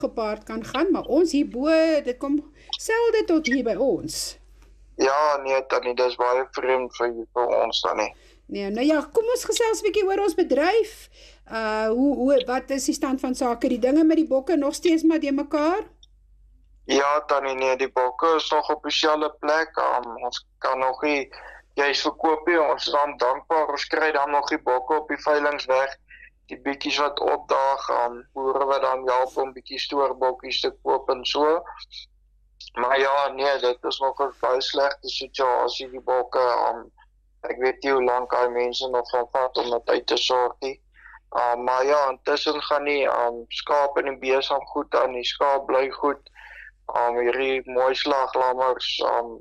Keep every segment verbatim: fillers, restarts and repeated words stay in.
gepaard kan gaan, maar ons hierbo, dit kom selde tot hier by ons. Ja, nee, Tannie, dis baie vreemd vir, vir ons, Tannie. Nee, nou ja, kom ons gesels 'n bietjie oor ons bedryf. Uh, hoe, hoe, wat is die stand van sake? Die dinge met die bokke nog steeds maar de mekaar? Ja, Tannie, nee, die bokke is nog op dieselfde plek. Um, ons kan nog nie, juist verkoop nie, ons is dan dankbaar, ons kry dan nog die bokke op die veilingsweg, die bietjies wat opdaag, um, boere wat dan help om bietjie stoorbokkies te koop en so. Maar ja, nee, dit is nog 'n baie slegte situasie, die bokke. Um, ek weet nie hoe lank hy mense nog gaan vat om dit uit te sorg nie. Um, maar ja, intussen gaan die um, skaap en die besem goed aan, die skaap bly goed. Um, hierdie mooi slaglammers um,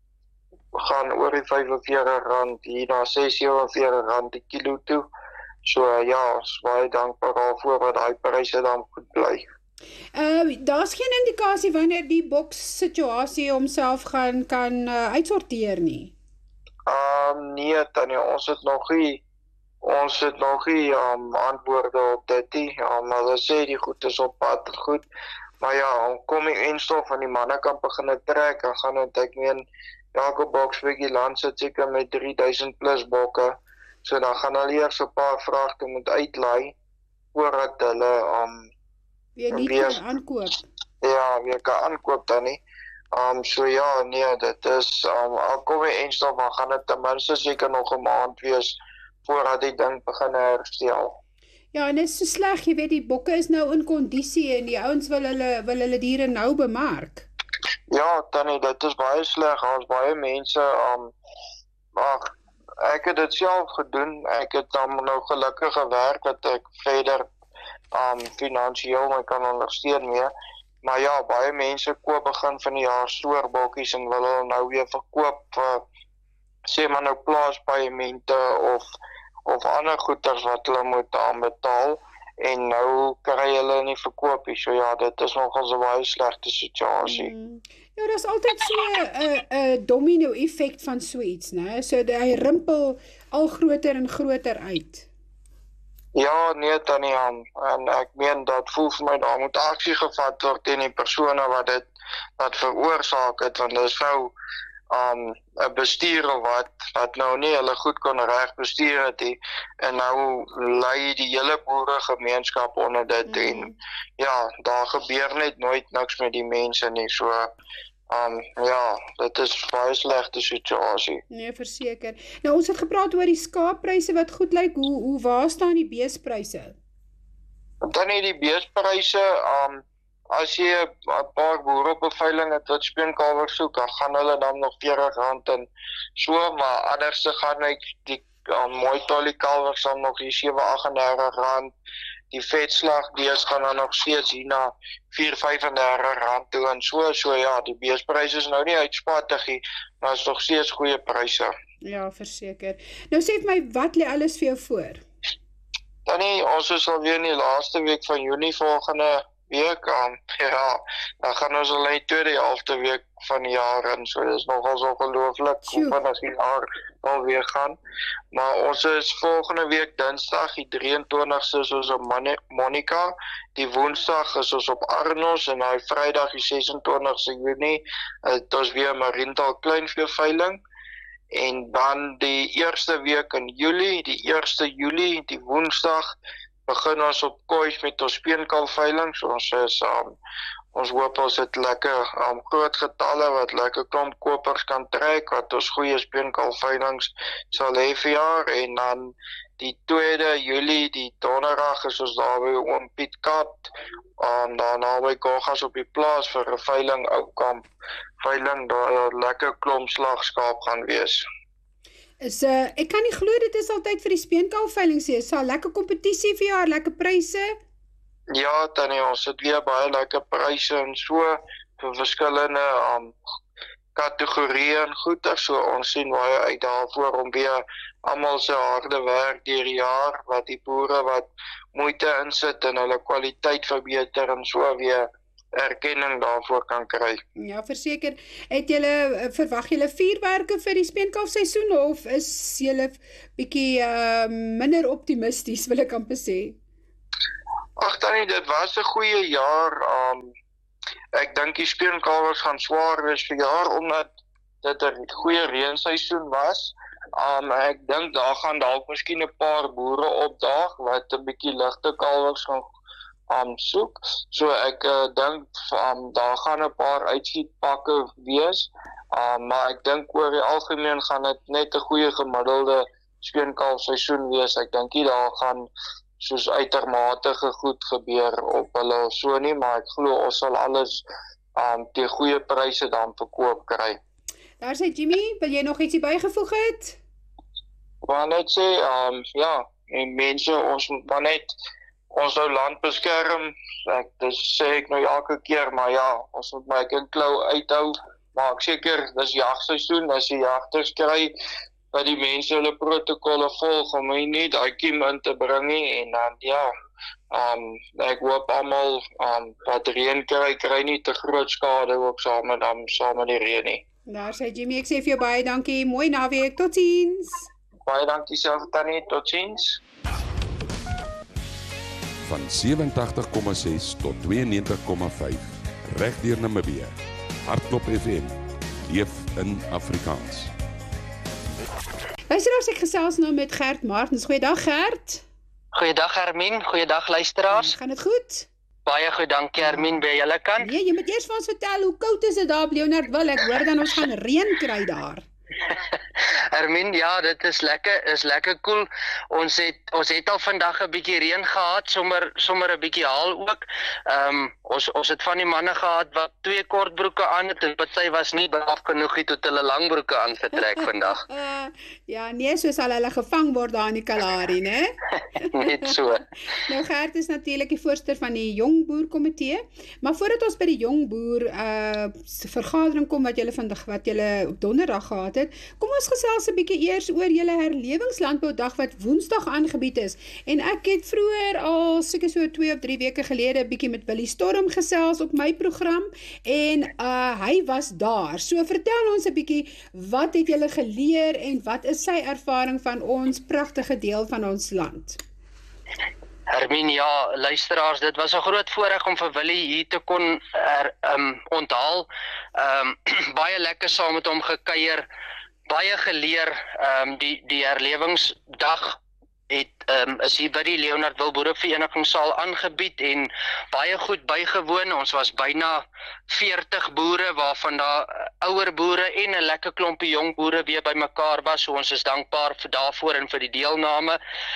gaan oor die vyf en veertig rand, hier na ses sewe en veertig rand die kilo toe. So uh, ja, ons is baie dankbaar daarvoor dat die pryse dan goed bly. Uh, daar's geen indikasie wanneer die boks situasie homself gaan kan uh, uitsorteer nie. Um, nee, Tannie, ons het nog nie, ons het nog nie um, antwoorde op dit nie. Um, hulle sê die goed is op pad, goed. Maar ja, kom die enstof van die manne kan begin trek, dan gaan het, ek meen, elke bokswikkie land sit seker met drie duisend plus bokke. So dan gaan hulle eers 'n paar vragte moet uitlaai, voordat hulle um, Weer nie weer, kan aankoop. Ja, weer kan aankoop dan nie. Um, so ja, nee, dit is, um, al kom die enstof, dan gaan het ten minste seker nog 'n maand wees, voordat die ding begin herstel. Ja, en dit is so sleg, jy weet, die bokke is nou in kondisie en die ouens wil hulle, wil hulle diere nou bemark. Ja, Tannie, dit is baie sleg, ons baie mense, um, ag, ek het dit self gedoen, ek het dan nou gelukkig gewerk, dat ek verder um, finansieel my kan ondersteun mee, maar ja, baie mense koop begin van die jaar stoorbokkies en wil hulle nou weer verkoop vir, sê maar nou plaaspaemente of of ander goeders wat hulle moet aanbetaal en nou kry hulle nie verkoop nie. So ja, dit is nogal 'n baie slegte situasie. Mm. Ja, daar is altyd so 'n 'n domino effek van so iets, né? So hy rimpel al groter en groter uit. Ja, nee, Tannie, en, en ek meen dat voel vir my daar moet aksie gevat word teen die persone wat dit wat veroorsaak het, want dit is nou um, 'n bestuurder wat wat nou nie hulle goed kon reg bestuur het nie, en nou lei die hele boeregemeenskap onder dit, mm. en ja, daar gebeur net nooit niks met die mense nie, so Um, ja, dit is baie slegte situasie. Nee, verseker. Nou, ons het gepraat oor die skaappryse wat goed lyk. Hoe, hoe waar staan die beespryse? Dan nie die beespryse, um, as jy 'n paar boere op 'n veiling het wat speenkalwers soek, dan gaan hulle dan nog veertig rand en so, maar anders gaan hy die um, mooi talie kalwers dan nog die sewe agt en dertig rand. Die vetslagbees gaan dan nog steeds hier na vier vyf en dertig rand toe en so, so ja, die beespryse is nou nie uitspattig nie, maar is nog steeds goeie pryse. Ja, verseker. Nou sê vir my, wat lê alles vir jou voor? Dan nie, ons is alweer in die laaste week van Junie volgende week aan, ja, dan gaan ons al in die tweede helfte week van die jaar in, so dit is nogal so ongelooflik, hoe vinnig die jaar alweer gaan, maar ons is volgende week dinsdag, die drie en twintigste is ons op Monica, die woensdag is ons op Arnos, en die vrydag die ses en twintigste Junie, het ons weer Mariental kleinveeveiling, en dan die eerste week in Julie, die eerste Julie, die woensdag, begin ons op Kois met ons speenkalveiling, so ons is, um, ons hoop ons het lekker um, groot getalle, wat lekker klomp kopers kan trek, wat ons goeie speenkalveilings sal hê vir jaar, en dan die tweede Julie, die donderdag is ons daar by Oom Piet Kat, en dan naby Kogas op die plaas vir 'n veiling, Oukamp veiling, daar lekker klomp slagskaap gaan wees. Is, uh, ek kan nie glo dit is altyd vir die speenkalveiling sê, is daar lekker kompetisie vir jaar, lekker pryse? Ja, Tannie, ons het weer baie lekker pryse en so, vir verskillende um, kategorieë en goeder, so ons sien baie uit daarvoor om weer almal se harde werk deur die jaar, wat die boere wat moeite insit en hulle kwaliteit verbeter en so weer erkenning daarvoor kan kry. Ja, verseker. Het julle, verwag julle vuurwerke vir die speenkalfseisoen, of is julle bietjie uh, minder optimisties, wil ek amper sê? Ag tannie, dit was 'n goeie jaar. Um, ek dink die speenkalwers gaan swaar wees vir jaar, omdat dit 'n goeie reenseisoen was. Um, ek dink daar gaan dalk miskien 'n paar boere opdaag wat 'n bietjie ligte kalwers gaan um, soek. So ek uh, dink um, daar gaan 'n paar uitskietpakke wees. Um, maar ek dink oor die algemeen gaan dit net 'n goeie gemiddelde speenkalfseisoen wees. Ek dink nie daar gaan soos uitermate goed gebeur op hulle of so nie, maar ek glo ons sal alles um, teen goeie pryse dan verkoop kry. Daar sê Jimmy, wil jy nog ietsie bygevoeg het? Ik wil net sê, um, ja, en mense, ons moet maar net ons nou land beskerm. Ek, dis sê ek nou elke keer, maar ja, ons moet maar een klou uithou. Maar ek seker, dis jagseisoen, as die jagters kry, dat die mense hulle protokolle volg, om nie die kiem in te bring nie, en dan, ja, um, ek hoop almal um, wat reën kry, kry nie te groot skade, ook saam met, um, saam met die reën nie. Daar sê Jimmy, ek sê vir jou baie dankie, mooi naweek, tot ziens. Baie dankie self, Tannie, tot ziens. Van sewentig komma ses tot tweeënnegentig komma vyf, reg deur Namibië. Hardklop F M, leef in Afrikaans. Luisteraars, ek gesels nou met Gert Martens. Goeiedag Gert. Goeiedag Hermien, goeiedag luisteraars. Gaan dit goed? Baie goed, dankie Hermien, by julle kant. Nee, jy moet eers vir ons vertel, hoe koud is dit daar op Leonardville? Ek hoor dan ons gaan reën kry daar. Hermien, ja, dit is lekker, is lekker cool. Ons het ons het al vandag 'n bietjie reën gehad, sommer sommer 'n bietjie haal ook. Ehm um, ons ons het van die manne gehad wat twee kortbroeke aan het en party was nie braaf genoeg nie tot hulle langbroeke aangetrek vandag. Ja, nee, so sal hulle gevang word daar in die Kalahari, né? Net so. Nou Gert is natuurlik die voorsitter van die Jong Boer Komitee, maar voordat ons by die Jong Boer uh vergadering kom wat julle vandag wat julle op donderdag gehad het, kom ons gesels 'n bietjie eers oor julle herlewingslandboudag wat Woensdag aangebied is. En ek het vroeër al seker so twee of drie weke gelede 'n bietjie met Willie Storm gesels op my program en uh hy was daar. So vertel ons 'n bietjie, wat het julle geleer en wat is sy ervaring van ons pragtige deel van ons land? Hermien, ja, luisteraars, dit was 'n groot voorreg om vir Willie hier te kon er, um, onthaal. Um, baie lekker saam met hom gekuier, baie geleer. Um, die, die herlewingsdag het, um, is hier by die Leonardville Boereverenigingsaal aangebied en baie goed bygewoon. Ons was byna veertig boere, waarvan daar uh, ouer boere en 'n lekker klompie jong boere weer by mekaar was, so ons is dankbaar vir daarvoor en vir die deelname.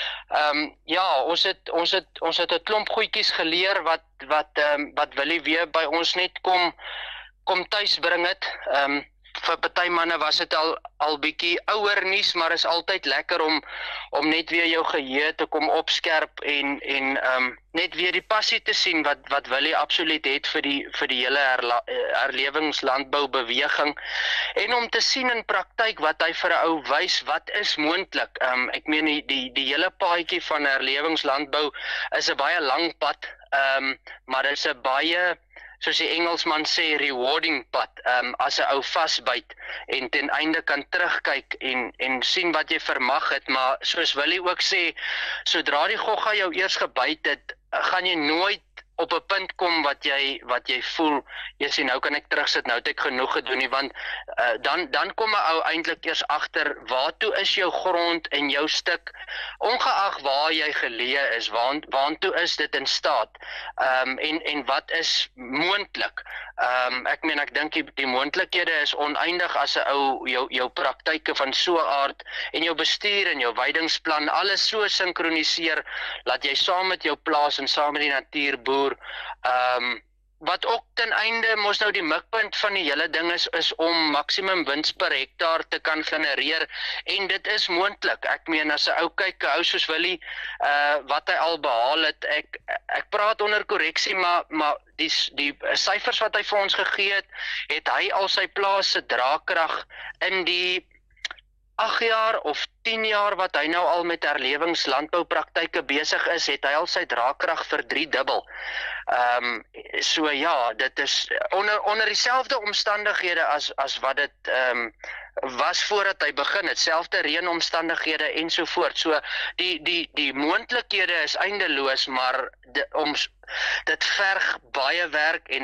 Um, ja, ons het ons het ons het 'n klomp goedjies geleer wat wat um, wat Willie weer by ons net kom kom tuis bring het. Um, vir party manne was dit al al bietjie ouer nuus, maar is altyd lekker om om net weer jou geheue te kom opskerp en en um, net weer die passie te sien wat wat Willie absoluut het vir die vir die hele herla, herlewingslandbou beweging en om te sien in praktyk wat hy vir 'n ou wys wat is moontlik. Um, ek meen die die die hele paadjie van herlewingslandbou is 'n baie lang pad, um, maar dit is 'n baie, soos die Engelsman sê, rewarding pad, um, as 'n ou vasbyt en ten einde kan terugkyk en en sien wat jy vermag het, maar soos Willie ook sê, sodra die gogga jou eers gebyt het, gaan jy nooit op 'n punt kom wat jy wat jy voel, jy sê nou kan ek terugsit, nou het ek genoeg gedoen nie, want uh, dan dan kom 'n ou eintlik eers agter waartoe is jou grond en jou stuk, ongeag waar jy geleë is, waar waartoe is dit in staat, um, en en wat is moontlik. Um, ek meen ek dink die, die moontlikhede is oneindig as 'n ou jou jou praktyke van so 'n aard en jou bestuur en jou weidingsplan alles so sinkroniseer dat jy saam met jou plaas en saam met die natuur boer. Um, wat ook ten einde mos nou die mikpunt van die hele ding is, is om maksimum wins per hektaar te kan genereer en dit is moontlik. Ek meen as 'n ou kyk, 'n ou soos Willie, uh, wat hy al behaal het, ek ek praat onder korreksie, maar maar die die syfers wat hy vir ons gegee het, het hy al sy plaas se draagkrag in die agt jaar of tien jaar wat hy nou al met herlewingslandboupraktyke besig is, het hy al sy draagkrag vir drie dubbel. Ehm um, so ja, dit is onder onder dieselfde omstandighede as as wat dit ehm um, was voordat hy begin het, selfde reënomstandighede en so voort. So die die die moontlikhede is eindeloos, maar die, om dit verg baie werk en